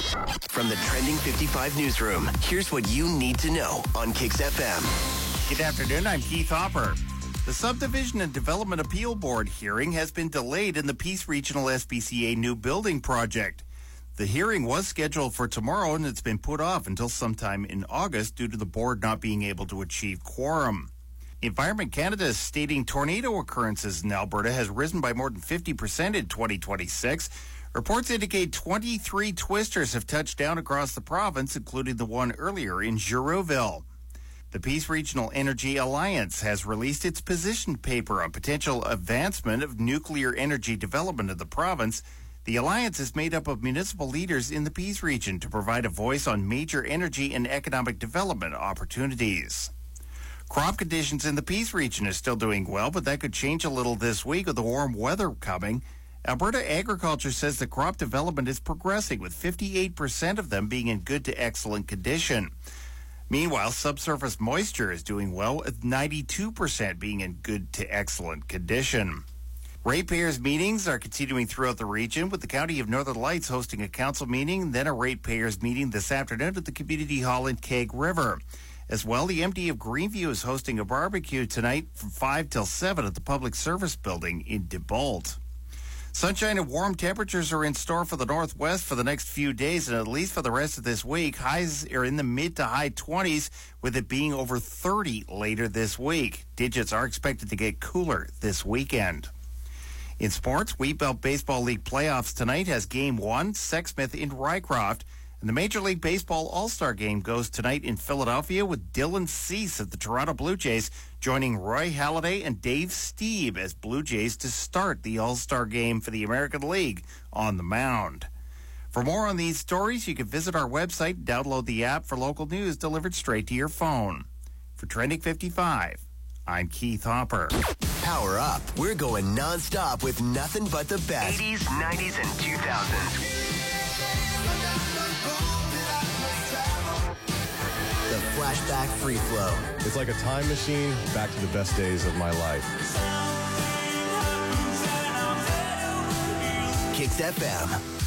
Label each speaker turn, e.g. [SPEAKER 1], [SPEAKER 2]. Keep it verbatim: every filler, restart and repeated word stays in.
[SPEAKER 1] From the Trending fifty-five newsroom, here's what you need to know on Kix F M.
[SPEAKER 2] Good afternoon, I'm Keith Hopper. The Subdivision and Development Appeal Board hearing has been delayed in the Peace Regional S P C A new building project. The hearing was scheduled for tomorrow and it's been put off until sometime in August due to the board not being able to achieve quorum. Environment Canada is stating tornado occurrences in Alberta has risen by more than fifty percent in twenty twenty-six. Reports indicate twenty-three twisters have touched down across the province, including the one earlier in Girouville. The Peace Regional Energy Alliance has released its position paper on potential advancement of nuclear energy development of the province. The alliance is made up of municipal leaders in the Peace region to provide a voice on major energy and economic development opportunities. Crop conditions in the Peace region are still doing well, but that could change a little this week with the warm weather coming. Alberta Agriculture says the crop development is progressing, with fifty-eight percent of them being in good to excellent condition. Meanwhile, subsurface moisture is doing well, with ninety-two percent being in good to excellent condition. Ratepayers meetings are continuing throughout the region, with the County of Northern Lights hosting a council meeting, then a ratepayers meeting this afternoon at the Community Hall in Keg River. As well, the M D of Greenview is hosting a barbecue tonight from five till seven at the Public Service Building in DeBolt. Sunshine and warm temperatures are in store for the Northwest for the next few days and at least for the rest of this week. Highs are in the mid to high twenties, with it being over thirty later this week. Digits are expected to get cooler this weekend. In sports, Wheatbelt Baseball League playoffs tonight has Game one, Sexsmith in Rycroft. And the Major League Baseball All-Star Game goes tonight in Philadelphia, with Dylan Cease of the Toronto Blue Jays joining Roy Halladay and Dave Stieb as Blue Jays to start the All-Star Game for the American League on the mound. For more on these stories, you can visit our website and download the app for local news delivered straight to your phone. For Trending fifty-five, I'm Keith Hopper.
[SPEAKER 1] Power up. We're going nonstop with nothing but the best. eighties, nineties, and two thousands. The Flashback Free Flow.
[SPEAKER 3] It's like a time machine back to the best days of my life.
[SPEAKER 1] Kix F M.